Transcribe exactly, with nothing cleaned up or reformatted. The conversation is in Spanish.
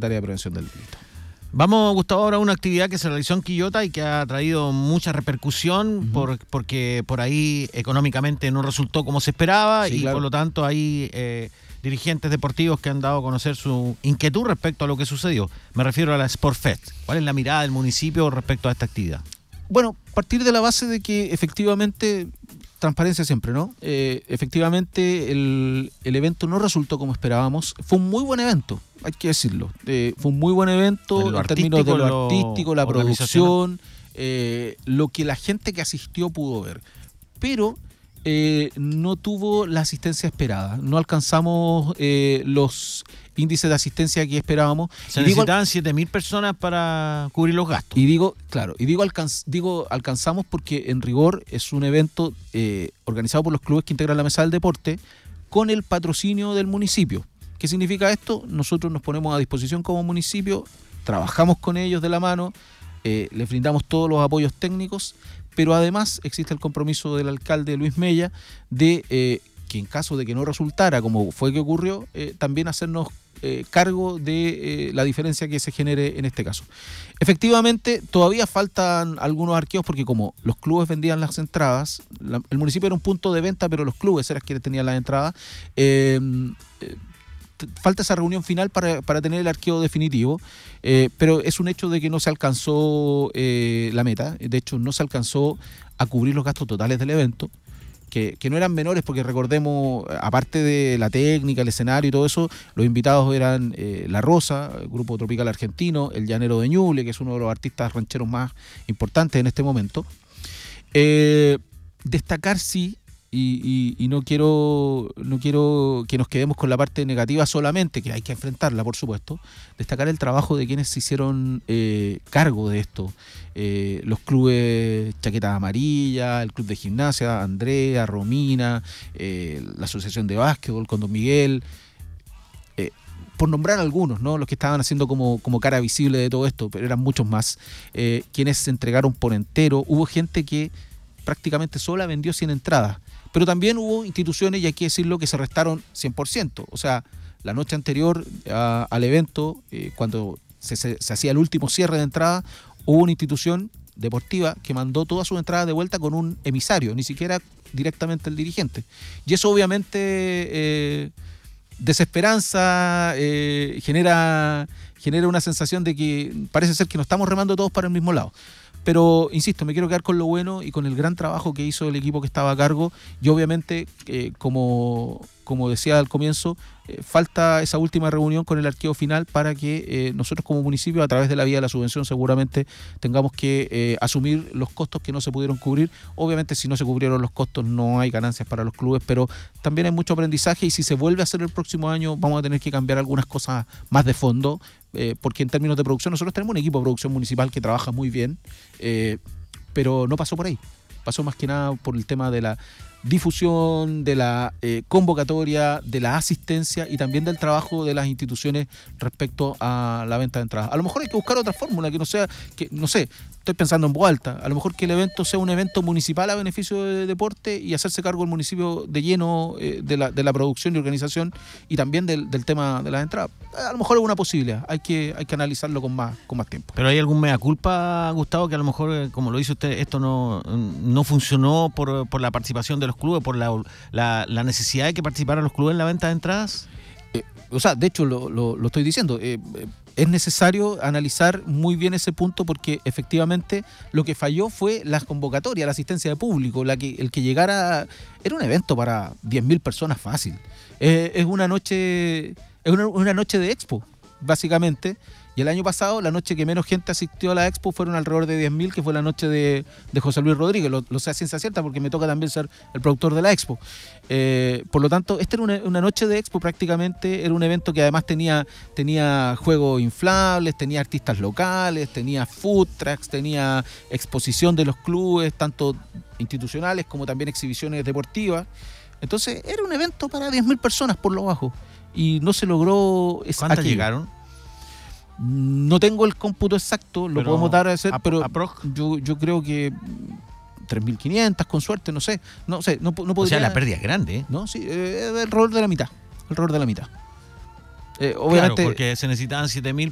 Secretaría de Prevención del Delito. Vamos, Gustavo, ahora a una actividad que se realizó en Quillota y que ha traído mucha repercusión uh-huh. por, porque por ahí económicamente no resultó como se esperaba sí, y claro. por lo tanto hay eh, dirigentes deportivos que han dado a conocer su inquietud respecto a lo que sucedió. Me refiero a la Sportfest. ¿Cuál es la mirada del municipio respecto a esta actividad? Bueno, partir de la base de que efectivamente, transparencia siempre, ¿no? Eh, efectivamente el, el evento no resultó como esperábamos. Fue un muy buen evento, hay que decirlo. Eh, fue un muy buen evento en, en términos de lo, lo artístico, la producción, eh, lo que la gente que asistió pudo ver. Pero eh, no tuvo la asistencia esperada. No alcanzamos eh, los índices de asistencia que esperábamos. Se y necesitaban siete mil personas para cubrir los gastos. Y digo, claro, y digo, alcanz, digo alcanzamos porque en rigor es un evento eh, organizado por los clubes que integran la Mesa del Deporte con el patrocinio del municipio. ¿Qué significa esto? Nosotros nos ponemos a disposición como municipio, trabajamos con ellos de la mano, eh, les brindamos todos los apoyos técnicos, pero además existe el compromiso del alcalde Luis Mella de eh, que en caso de que no resultara como fue que ocurrió, eh, también hacernos eh, cargo de eh, la diferencia que se genere en este caso. Efectivamente, todavía faltan algunos arqueos porque como los clubes vendían las entradas, la, el municipio era un punto de venta, pero los clubes eran quienes tenían las entradas, eh, eh, falta esa reunión final para, para tener el arqueo definitivo, eh, pero es un hecho de que no se alcanzó eh, la meta, de hecho no se alcanzó a cubrir los gastos totales del evento, que, que no eran menores porque recordemos, aparte de la técnica, el escenario y todo eso, los invitados eran eh, La Rosa, el grupo tropical argentino, el Llanero de Ñuble, que es uno de los artistas rancheros más importantes en este momento. Eh, destacar sí, Y, y, y no quiero no quiero que nos quedemos con la parte negativa solamente, que hay que enfrentarla, por supuesto, destacar el trabajo de quienes se hicieron eh, cargo de esto. Eh, los clubes Chaqueta Amarilla, el Club de Gimnasia, Andrea, Romina, eh, la Asociación de Básquetbol con Don Miguel, eh, por nombrar algunos, ¿no? Los que estaban haciendo como, como cara visible de todo esto, pero eran muchos más, eh, quienes se entregaron por entero. Hubo gente que prácticamente sola vendió cien entradas. Pero también hubo instituciones, y hay que decirlo, que se restaron cien por ciento. O sea, la noche anterior a, al evento, eh, cuando se, se, se hacía el último cierre de entrada, hubo una institución deportiva que mandó todas sus entradas de vuelta con un emisario, ni siquiera directamente el dirigente. Y eso obviamente eh, desesperanza, eh, genera, genera una sensación de que parece ser que no estamos remando todos para el mismo lado. Pero, insisto, me quiero quedar con lo bueno y con el gran trabajo que hizo el equipo que estaba a cargo. Y obviamente, eh, como, como decía al comienzo, eh, falta esa última reunión con el arqueo final para que eh, nosotros como municipio, a través de la vía de la subvención, seguramente tengamos que eh, asumir los costos que no se pudieron cubrir. Obviamente, si no se cubrieron los costos, no hay ganancias para los clubes, pero también hay mucho aprendizaje y si se vuelve a hacer el próximo año, vamos a tener que cambiar algunas cosas más de fondo. Eh, porque en términos de producción, nosotros tenemos un equipo de producción municipal que trabaja muy bien, eh, pero no pasó por ahí. Pasó más que nada por el tema de la difusión, de la eh, convocatoria, de la asistencia y también del trabajo de las instituciones respecto a la venta de entradas. A lo mejor hay que buscar otra fórmula que no sea, que no sé, estoy pensando en voz alta, a lo mejor que el evento sea un evento municipal a beneficio de deporte y hacerse cargo el municipio de lleno eh, de, la, de la producción y organización y también del, del tema de las entradas. A lo mejor es una posibilidad, hay que, hay que analizarlo con más, con más tiempo. ¿Pero hay algún mea culpa, Gustavo, que a lo mejor, como lo dice usted, esto no, no funcionó por, por la participación de los clubes, por la, la, la necesidad de que participaran los clubes en la venta de entradas? Eh, o sea, de hecho lo, lo, lo estoy diciendo, eh, es necesario analizar muy bien ese punto porque efectivamente lo que falló fue la convocatoria, la asistencia de público, la que, el que llegara, era un evento para diez mil personas fácil, eh, es una noche, es una, una noche de expo, básicamente. Y el año pasado, la noche que menos gente asistió a la Expo fueron alrededor de diez mil, que fue la noche de, de José Luis Rodríguez. Lo, lo sé a ciencia cierta porque me toca también ser el productor de la Expo. Eh, por lo tanto, esta era una, una noche de Expo prácticamente. Era un evento que además tenía, tenía juegos inflables, tenía artistas locales, tenía food trucks, tenía exposición de los clubes, tanto institucionales como también exhibiciones deportivas. Entonces, era un evento para diez mil personas por lo bajo. Y no se logró... ¿Cuántas aquello. llegaron? No tengo el cómputo exacto, lo pero podemos dar a hacer, a, pero a yo, yo creo que tres mil quinientas con suerte, no sé, no sé, no, no podría. O sea, la pérdida es grande, ¿eh? No, sí, eh, alrededor de la mitad, alrededor de la mitad. Eh, obviamente, claro, porque se necesitaban siete mil